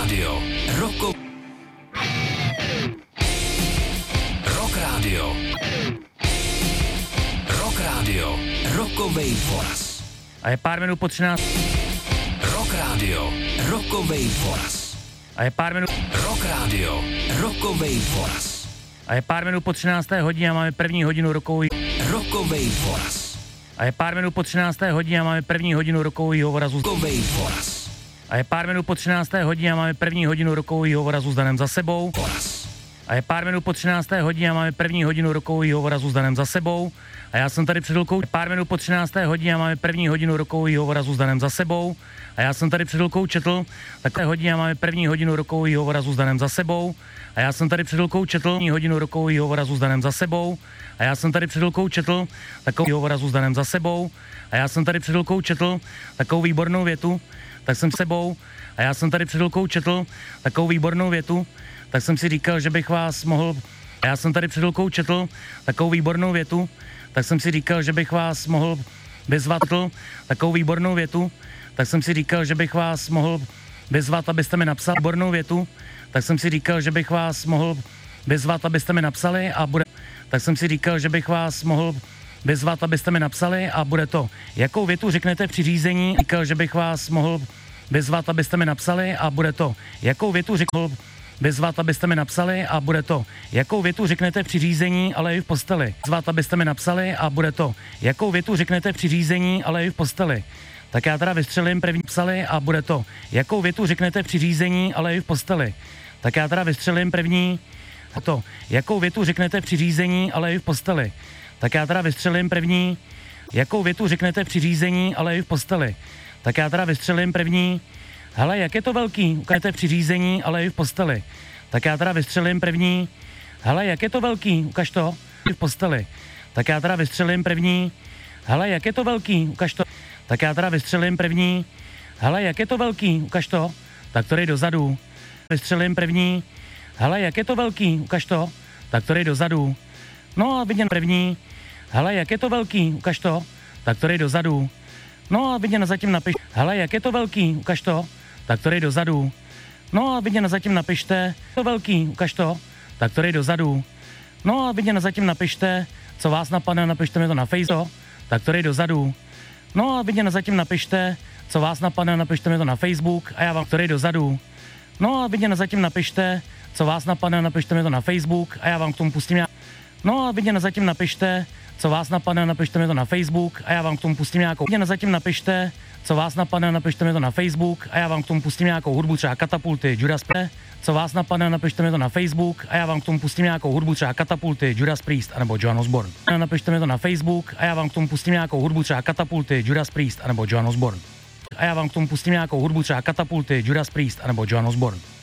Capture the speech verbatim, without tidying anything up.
Radio. Roko... Rock Radio. Rock Radio. Rokovej Foras. A je pár minut po třináct. Rock Radio. Rokovej Foras. A je pár minut. Rock Radio. Rokovej Foras. A je pár minut po třinácté hodině a máme první hodinu rokový. Rokovej Foras. A je pár minut po třinácté hodině a máme první hodinu rokovýho vorazu. Rokovej Foras. A je pár minut po třinácté hodině a máme první hodinu rokovýho vorazu s Danem za sebou. Foras. A je pár minut po třinácté hodině a máme první hodinu rokovýho vorazu s Danem za sebou. A já jsem tady před chvilkou pár minut po třinácté hodině a máme první hodinu rokovýho vorazu s Danem za sebou. A já jsem tady před chvilkou četl, takové hodině a máme první hodinu rokovýho vorazu s Danem za sebou. A já jsem tady před chvilkou četl hodinu rokovýho vorazu s Danem za sebou. A já jsem tady před chvilkou četl takového vorazu s Danem za sebou. A já jsem tady před chvilkou četl takovou výbornou větu, tak jsem s sebou. A já jsem tady před chvilkou četl takovou výbornou větu, tak jsem si říkal, že bych vás mohl... A já jsem tady před chvilkou četl takovou výbornou větu, tak jsem si říkal, že bych vás mohl vyzvat takovou výbornou větu, tak jsem si říkal, že bych vás mohl vyzvat, abyste mi napsali výbornou větu, tak jsem si říkal, že bych vás mohl vyzvat, abyste mi napsali a bude... Tak jsem si říkal, že bych vás mohl vyzvat, abyste mi napsali a bude to. Jakou větu řeknete při řízení? Říkal, že bych vás mohl vyzvat, abyste mi napsali a bude to. Jakou větu řekl vyzvat, abyste mi napsali a bude to. Jakou větu řeknete při řízení, ale i v posteli? Vyzvat, abyste mi napsali a bude to. Jakou větu řeknete při řízení, ale i v posteli? Tak já teda vystřelím první psali a bude to. Jakou větu řeknete při řízení, ale i v posteli? Tak já teda vystřelím první a to. Jakou větu řeknete při řízení, ale i v posteli? Tak já teda vystřelím první. Jakou větu řeknete při řízení, ale i v posteli? Tak já teda vystřelím první. Hele, jak je to velký? Ukážete při řízení, ale i v posteli. Tak já teda vystřelím první. Hele, jak je to velký? Ukaž to. I v posteli. Tak já teda vystřelím první. Hele, jak je to velký? Ukaž to. Tak já teda vystřelím první. Hele, jak je to velký? Ukaž to. Tak to dej dozadu. Vystřelím první. Hele, jak je to velký? Ukaž to. Tak to dej dozadu. No a viděn první. Hele, jak je to velký? Ukaž to. Tak to dej dozadu. No a viděn zatím napiš. Hele, jak je to velký? Ukaž to. Tak to dej dozadu. No a viděn zatím napište. To velký? Ukaž to. Tak to dej dozadu. No a viděn zatím napište, co vás napadne, napište mi to na Facebook. Tak to dej dozadu. No a viděn zatím napište, co vás napadne, napište mi to na Facebook a já vám to dej dozadu. No a viděn zatím napište, co vás napadne, napište mi to na Facebook a já vám k tomu pustím nějak. No a viděn zatím napište, co vás napadne, napište mi to na Facebook a já vám k tomu pustím nějakou. Viděn zatím napište, co vás napadne, napište mi to na Facebook a já vám k tomu pustím nějakou hudbu, třeba Katapulty, Judas Priest. Co vás napadne, napište mi to na Facebook a já vám k tomu pustím nějakou hudbu, třeba Katapulty, Judas Priest anebo Joan Osborne. Napište mi to na Facebook a já vám k tomu pustím nějakou hudbu, třeba Katapulty, Judas Priest anebo Joan Osborne. A já vám k tomu pustím nějakou hudbu, třeba Katapulty, Judas Priest anebo Joan Osborne.